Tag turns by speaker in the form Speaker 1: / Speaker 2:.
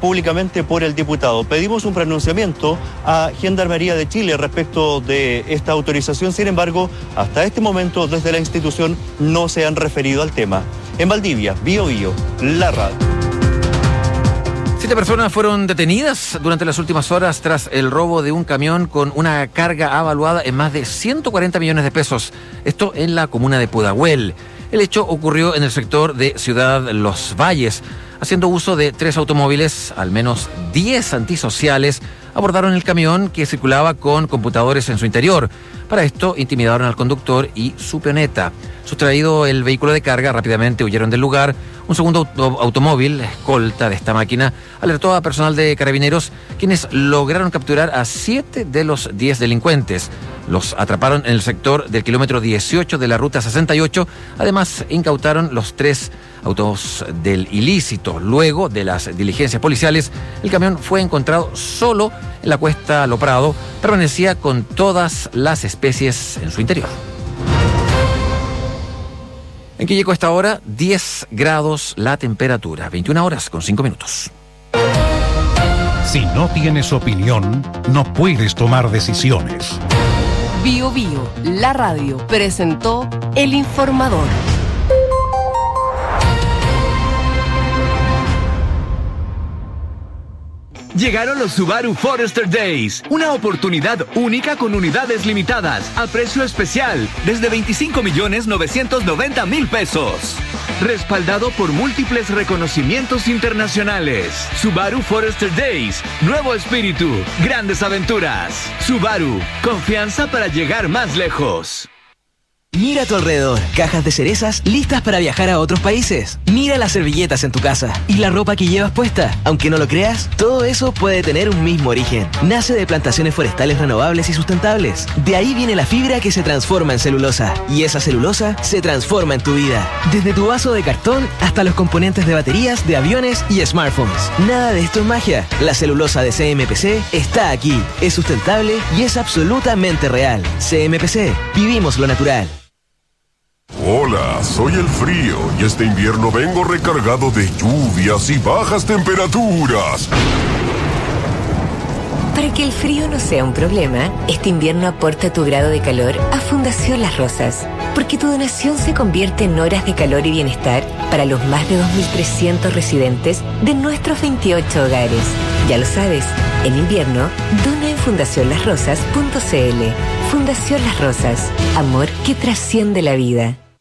Speaker 1: públicamente por el diputado. Pedimos un pronunciamiento a Gendarmería de Chile respecto de esta autorización. Sin embargo, hasta este momento desde la institución no se han referido al tema. En Valdivia, Bío Bío, la radio.
Speaker 2: 7 personas fueron detenidas durante las últimas horas tras el robo de un camión con una carga avaluada en más de 140 millones de pesos. Esto en la comuna de Pudahuel. El hecho ocurrió en el sector de Ciudad Los Valles. Haciendo uso de 3 automóviles, al menos 10 antisociales abordaron el camión que circulaba con computadores en su interior. Para esto, intimidaron al conductor y su peoneta. Sustraído el vehículo de carga, rápidamente huyeron del lugar. Un segundo automóvil, escolta de esta máquina, alertó a personal de Carabineros, quienes lograron capturar a 7 de los 10 delincuentes. Los atraparon en el sector del kilómetro 18 de la ruta 68. Además, incautaron los 3 autos del ilícito. Luego de las diligencias policiales, el camión fue encontrado solo en la cuesta Lo Prado. Permanecía con todas las especies en su interior. En Quilleco a esta hora, 10 grados la temperatura, 21 horas con 5 minutos.
Speaker 3: Si no tienes opinión, no puedes tomar decisiones.
Speaker 4: Bío Bío, la radio, presentó El Informador.
Speaker 5: Llegaron los Subaru Forester Days, una oportunidad única con unidades limitadas, a precio especial, desde 25.990.000 pesos. Respaldado por múltiples reconocimientos internacionales. Subaru Forester Days, nuevo espíritu, grandes aventuras. Subaru, confianza para llegar más lejos.
Speaker 6: Mira a tu alrededor, cajas de cerezas listas para viajar a otros países. Mira las servilletas en tu casa y la ropa que llevas puesta. Aunque no lo creas, todo eso puede tener un mismo origen. Nace de plantaciones forestales renovables y sustentables. De ahí viene la fibra que se transforma en celulosa. Y esa celulosa se transforma en tu vida. Desde tu vaso de cartón hasta los componentes de baterías, de aviones y smartphones. Nada de esto es magia. La celulosa de CMPC está aquí. Es sustentable y es absolutamente real. CMPC, vivimos lo natural.
Speaker 7: Hola, soy el frío y este invierno vengo recargado de lluvias y bajas temperaturas.
Speaker 8: Para que el frío no sea un problema, este invierno aporta tu grado de calor a Fundación Las Rosas, porque tu donación se convierte en horas de calor y bienestar para los más de 2.300 residentes de nuestros 28 hogares. Ya lo sabes, en invierno, dona en fundacionlasrosas.cl. Fundación Las Rosas, amor que trasciende la vida.